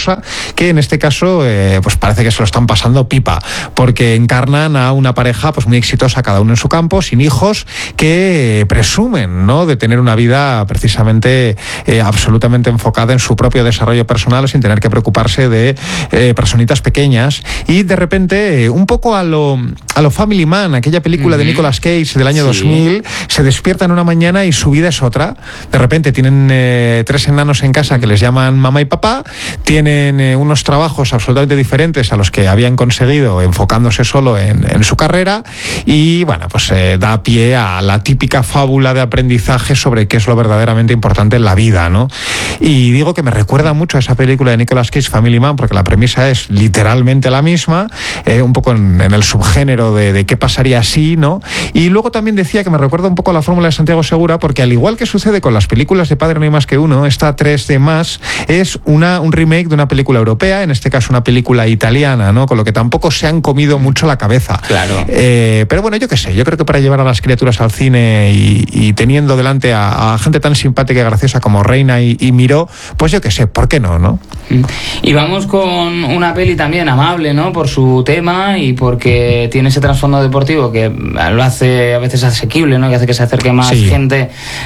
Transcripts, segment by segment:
esposa, que en este caso pues parece que se lo están pasando pipa, porque encarnan a una pareja pues muy exitosa, cada uno en su campo, sin hijos, que presumen, ¿no?, de tener una vida precisamente absolutamente enfocada en su propio desarrollo personal, sin tener que preocuparse de personitas pequeñas. Y de repente, un poco a lo Family Man, aquella película de Nicolas Cage del año 2000, se despiertan una mañana y su vida es otra. De repente tienen 3 enanos en casa que les llaman mamá y papá, tienen unos trabajos absolutamente diferentes a los que habían conseguido enfocándose solo en su carrera, y bueno, pues da pie a la típica fábula de aprendizaje sobre qué es lo verdaderamente importante en la vida, ¿no? Y digo que me recuerda mucho a esa película de Nicolas Cage, Family Man, porque la premisa es literalmente la misma, un poco en el subgénero de qué pasaría si, ¿no? Y luego también decía que me recuerda un poco a la fórmula de Santiago Segura, porque al igual que sucede con las películas de Padre No hay más que uno, esta 3D más es un remake de una película europea, en este caso una película italiana, ¿no? Con lo que tampoco se han comido mucho la cabeza. Claro. Pero bueno, yo qué sé, yo creo que para llevar a las criaturas al cine y teniendo delante a gente tan simpática y graciosa como Reina y Miró, pues yo qué sé, ¿por qué no, no? Y vamos con una peli también amable, ¿no?, por su tema y porque tiene ese trasfondo deportivo que lo hace a veces asequible, ¿no?, que hace que se acerque más gente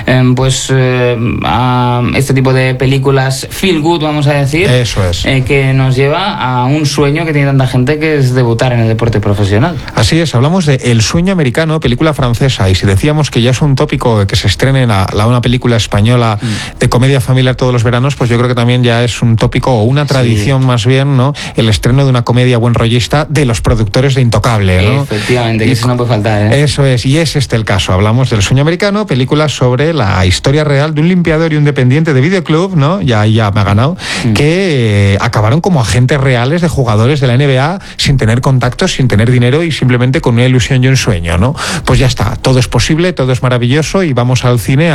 a este tipo de películas feel good, vamos a decir. Eso es. Que nos lleva a un sueño que tiene tanta gente, que es debutar en el deporte profesional. Así es, hablamos de El sueño americano, película francesa, y si decíamos que ya es un tópico que se estrene en una película española de comedia familiar todos los veranos, pues yo creo que también ya es un tópico o una tradición más bien, ¿no?, el estreno de una comedia buen rollista de los productores de Intocable, ¿no? Efectivamente, que eso no puede faltar, ¿eh? Eso es, y es este el caso. Hablamos del sueño americano, película sobre la historia real de un limpiador y un dependiente de videoclub, ¿no? Ya me ha ganado, que acabaron como agentes reales de jugadores de la NBA sin tener contactos, sin tener dinero y simplemente con una ilusión y un sueño, ¿no? Pues ya está, todo es posible, todo es maravilloso y vamos al cine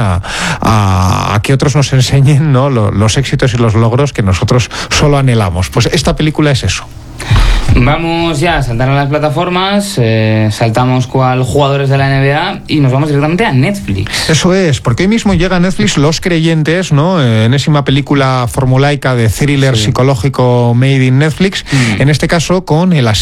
a que otros nos enseñen, ¿no?, los éxitos y los logros que nosotros solo anhelamos. Pues esta película es eso. Vamos ya a saltar a las plataformas, saltamos cual jugadores de la NBA y nos vamos directamente a Netflix. Eso es, porque hoy mismo llega a Netflix Los Creyentes, ¿no?, enésima película formulaica de thriller psicológico made in Netflix, en este caso con el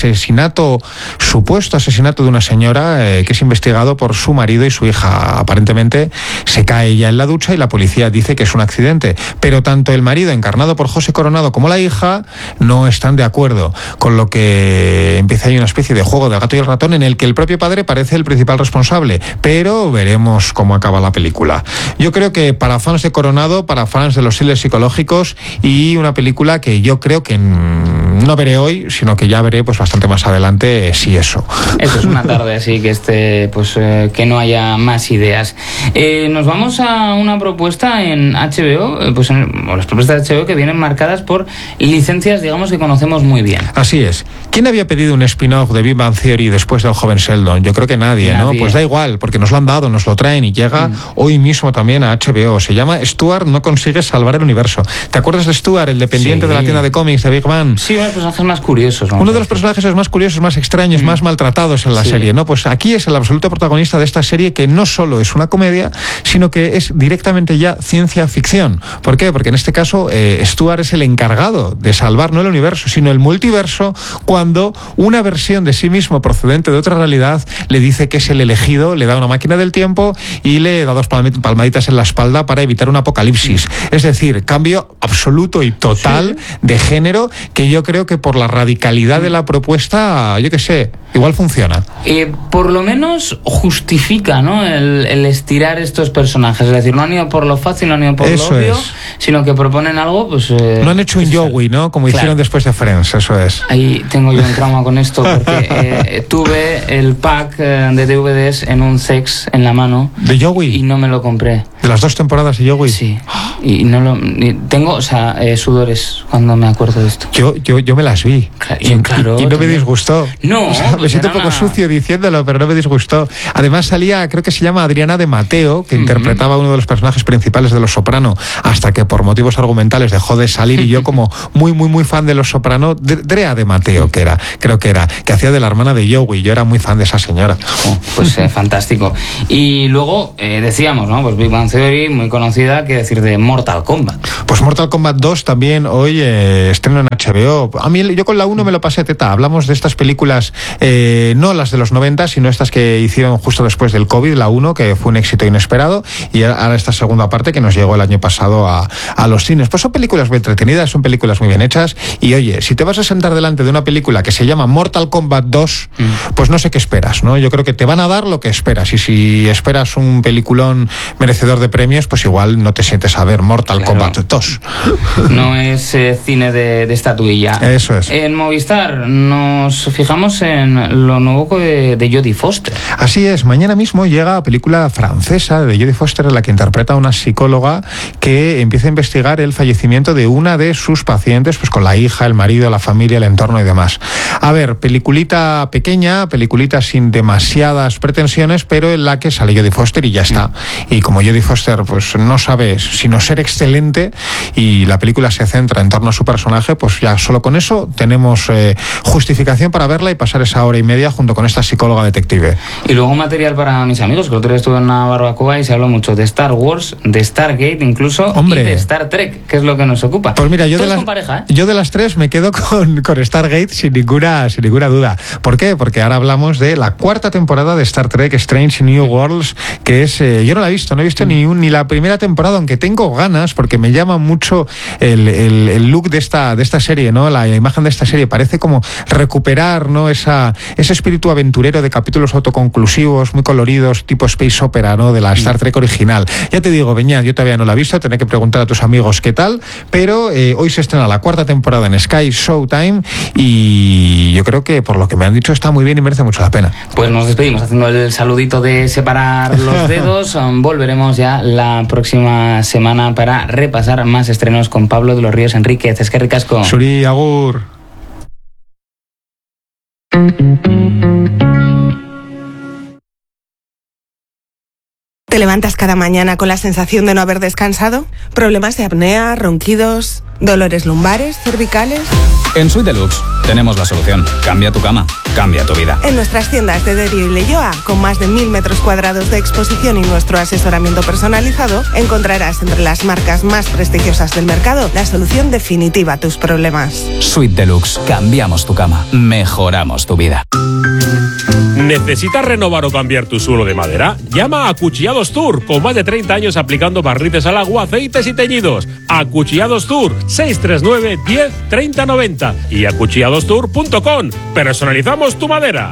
supuesto asesinato de una señora que es investigado por su marido y su hija. Aparentemente se cae ella en la ducha y la policía dice que es un accidente, pero tanto el marido, encarnado por José Coronado, como la hija no están de acuerdo, con lo que empieza ahí una especie de juego del gato y el ratón en el que el propio padre parece el principal responsable, pero veremos cómo acaba la película. Yo creo que para fans de Coronado, para fans de los thrillers psicológicos, y una película que yo creo que no veré hoy, sino que ya veré pues bastante más adelante, si eso. Eso es una tarde así que que no haya más ideas. Nos vamos a una propuesta en HBO, las propuestas de HBO que vienen marcadas por licencias, digamos, que conocemos muy bien. Así es. ¿Quién había pedido un spin-off de Big Bang Theory después del joven Sheldon? Yo creo que nadie, ¿no? Pues da igual, porque nos lo han dado, nos lo traen y llega hoy mismo también a HBO. Se llama Stuart no consigue salvar el universo. ¿Te acuerdas de Stuart, el dependiente de la tienda de cómics de Big Bang? Sí, uno de los personajes más curiosos. Uno de los personajes más curiosos, más extraños, más maltratados en la serie, ¿no? Pues aquí es el absoluto protagonista de esta serie, que no solo es una comedia, sino que es directamente ya ciencia ficción. ¿Por qué? Porque en este caso Stuart es el encargado de salvar no el universo, sino el multiverso, cuando una versión de sí mismo procedente de otra realidad le dice que es el elegido, le da una máquina del tiempo y le da 2 palmaditas en la espalda para evitar un apocalipsis. Es decir, cambio absoluto y total de género, que yo creo que por la radicalidad de la propuesta, yo qué sé, igual funciona. Por lo menos justifica, ¿no?, el estirar estos personajes. Es decir, no han ido por lo fácil, no han ido por lo obvio, sino que proponen algo, pues... no han hecho un Joey, ¿no?, como hicieron después de Friends, eso es. Ahí tengo yo un trauma con esto, porque tuve el pack de DVDs en un sex en la mano. ¿De Joey? Y no me lo compré. ¿De las 2 temporadas de Joey? Sí. Y no lo... tengo, sudores cuando me acuerdo de esto. Yo me las vi. Claro, y no me disgustó. No, siento un poco sucio diciéndolo, pero no me disgustó. Además salía, creo que se llama Adriana de Mateo, que interpretaba a uno de los personajes principales de Los Soprano, hasta que por motivos argumentales dejó de salir, y yo como muy fan de Los Soprano, Drea de Mateo, que hacía de la hermana de Joey, yo era muy fan de esa señora. Pues fantástico. Y luego decíamos, ¿no? Pues Big Bang Theory, muy conocida, ¿qué decir de Mortal Kombat? Pues Mortal Kombat 2 también hoy estreno en HBO. A mí, yo con la 1 me lo pasé teta. Hablamos de estas películas, no las de los 90, sino estas que hicieron justo después del COVID, la 1, que fue un éxito inesperado, y ahora esta segunda parte que nos llegó el año pasado a los cines. Pues son películas muy entretenidas, son películas muy bien hechas, y oye, si te vas a sentar delante de una película que se llama Mortal Kombat 2, pues no sé qué esperas, ¿no? Yo creo que te van a dar lo que esperas, y si esperas un peliculón merecedor de premios, pues igual no te sientes a ver Mortal Kombat 2. No es cine de estatuilla. Eso es. En Movistar nos fijamos en lo nuevo de Jodie Foster. Así es, mañana mismo llega película francesa de Jodie Foster, en la que interpreta a una psicóloga que empieza a investigar el fallecimiento de una de sus pacientes, pues con la hija, el marido, la familia, el entorno y demás. A ver, peliculita pequeña, peliculita sin demasiadas pretensiones, pero en la que sale Jodie Foster y ya está. Y como Jodie Foster pues no sabe sino ser excelente, y la película se centra en torno a su personaje, pues ya solo con eso tenemos justificación para verla y pasar esa hora y media junto con esta psicóloga detective. Y luego material para mis amigos, que el otro día estuve en una barbacoa y se habló mucho de Star Wars, de Stargate incluso, ¡hombre!, y de Star Trek, que es lo que nos ocupa. Pues mira, yo de las tres me quedo con Stargate sin ninguna duda. ¿Por qué? Porque ahora hablamos de la cuarta temporada de Star Trek Strange New Worlds, que es, yo no he visto ni la primera temporada, aunque tengo ganas, porque me llama mucho el look de esta serie, ¿no? La imagen de esta serie parece como recuperar, ¿no? Ese espíritu aventurero de capítulos autoconclusivos, muy coloridos, tipo space opera, ¿no? De la Star Trek original. Ya te digo, Beñat, yo todavía no la he visto, tendré que preguntar a tus amigos qué tal, pero hoy se estrena la cuarta temporada en Sky Showtime, y yo creo que por lo que me han dicho está muy bien y merece mucho la pena. Pues nos despedimos haciendo el saludito de separar los dedos. Volveremos ya la próxima semana para repasar más estrenos con Pablo de los Ríos Enríquez. Es que ricasco. Suri, agur. ¿Te levantas cada mañana con la sensación de no haber descansado? ¿Problemas de apnea, ronquidos, dolores lumbares, cervicales? En Suite Deluxe tenemos la solución. Cambia tu cama, cambia tu vida. En nuestras tiendas de Derio y Leioa, con más de 1000 metros cuadrados de exposición y nuestro asesoramiento personalizado, encontrarás entre las marcas más prestigiosas del mercado la solución definitiva a tus problemas. Suite Deluxe. Cambiamos tu cama, mejoramos tu vida. ¿Necesitas renovar o cambiar tu suelo de madera? Llama a Acuchillados Tour, con más de 30 años aplicando barnices al agua, aceites y teñidos. Acuchillados Tour, 639 10 30 90 y acuchilladostour.com. Personalizamos tu madera.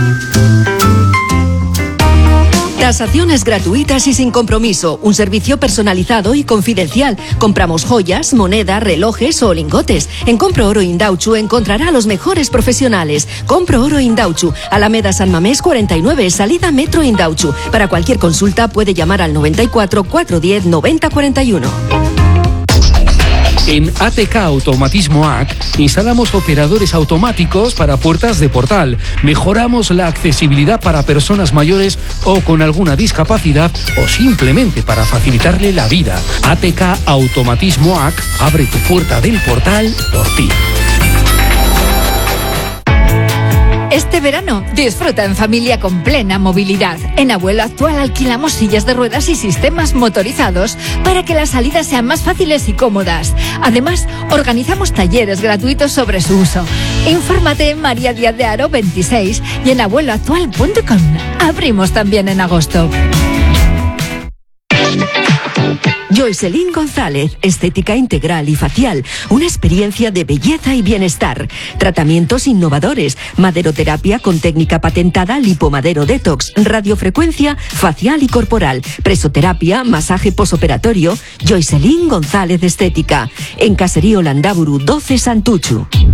Tasaciones gratuitas y sin compromiso. Un servicio personalizado y confidencial. Compramos joyas, moneda, relojes o lingotes. En Compro Oro Indauchu encontrará a los mejores profesionales. Compro Oro Indauchu, Alameda San Mamés 49, salida Metro Indauchu. Para cualquier consulta puede llamar al 94 410 90 41. En ATK Automatismo AC instalamos operadores automáticos para puertas de portal. Mejoramos la accesibilidad para personas mayores o con alguna discapacidad, o simplemente para facilitarle la vida. ATK Automatismo AC abre tu puerta del portal por ti. Este verano, disfruta en familia con plena movilidad. En Abuelo Actual alquilamos sillas de ruedas y sistemas motorizados para que las salidas sean más fáciles y cómodas. Además, organizamos talleres gratuitos sobre su uso. Infórmate en María Díaz de Haro 26 y en abueloactual.com. Abrimos también en agosto. Joycelyn González, estética integral y facial, una experiencia de belleza y bienestar. Tratamientos innovadores, maderoterapia con técnica patentada, lipomadero detox, radiofrecuencia facial y corporal, presoterapia, masaje posoperatorio. Joycelyn González Estética, en Caserío Landaburu 12 Santuchu.